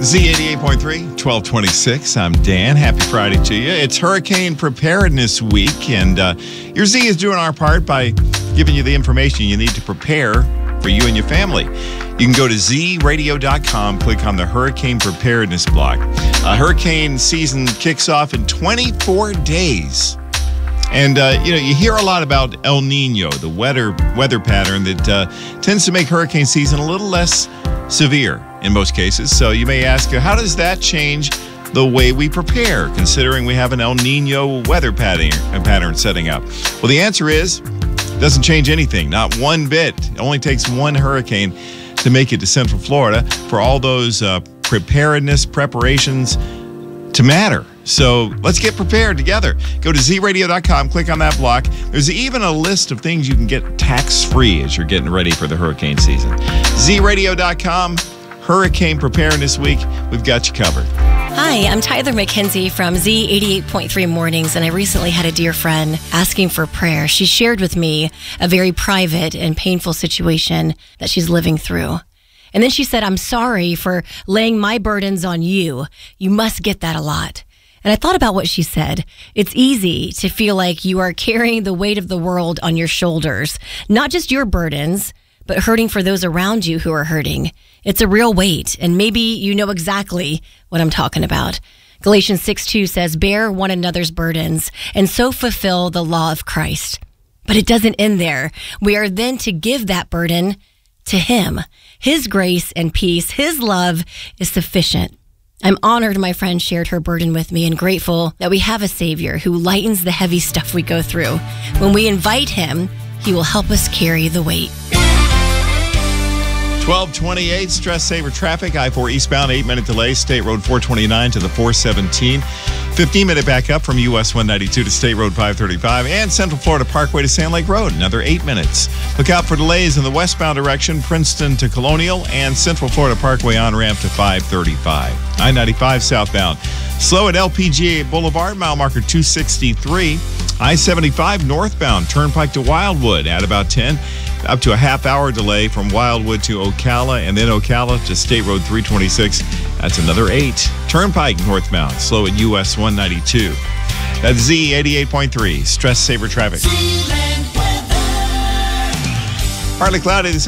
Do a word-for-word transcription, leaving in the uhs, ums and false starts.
Z eighty-eight point three, twelve twenty-six. I'm Dan. Happy Friday to you. It's Hurricane Preparedness Week, and uh, your Z is doing our part by giving you the information you need to prepare for you and your family. You can go to z radio dot com, click on the Hurricane Preparedness block. Uh, hurricane season kicks off in twenty-four days. And, uh, you know, you hear a lot about El Nino, the weather, weather pattern that uh, tends to make hurricane season a little less severe in most cases. So you may ask, how does that change the way we prepare, considering we have an El Nino weather pattern, pattern setting up? Well, the answer is, it doesn't change anything, not one bit. It only takes one hurricane to make it to Central Florida for all those uh, preparedness preparations to matter. So let's get prepared together. Go to z radio dot com, click on that block. There's even a list of things you can get tax-free as you're getting ready for the hurricane season. z radio dot com, Hurricane Preparedness Week. We've got you covered. Hi, I'm Tyler McKenzie from Z eighty-eight point three Mornings, and I recently had a dear friend asking for prayer. She shared with me a very private and painful situation that she's living through. And then she said, I'm sorry for laying my burdens on you. You must get that a lot. And I thought about what she said. It's easy to feel like you are carrying the weight of the world on your shoulders, not just your burdens, but hurting for those around you who are hurting. It's a real weight, and maybe you know exactly what I'm talking about. Galatians six two says, bear one another's burdens, and so fulfill the law of Christ. But it doesn't end there. We are then to give that burden to Him. His grace and peace, His love is sufficient. I'm honored my friend shared her burden with me and grateful that we have a Savior who lightens the heavy stuff we go through. When we invite Him, He will help us carry the weight. twelve twenty-eight, stress saver traffic, I four eastbound, eight minute delay, State Road four twenty-nine to the four seventeen. fifteen minute backup from U S one ninety-two to State Road five thirty-five, and Central Florida Parkway to Sand Lake Road, another eight minutes. Look out for delays in the westbound direction, Princeton to Colonial, and Central Florida Parkway on-ramp to five thirty-five. I ninety-five southbound. Slow at L P G A Boulevard, mile marker two sixty-three. I seventy-five northbound, Turnpike to Wildwood at about ten. Up to a half hour delay from Wildwood to Ocala, and then Ocala to State Road three twenty-six. That's another eight. Turnpike northbound, slow at U S one ninety-two. That's Z eighty-eight point three, stress saver traffic. Partly cloudy this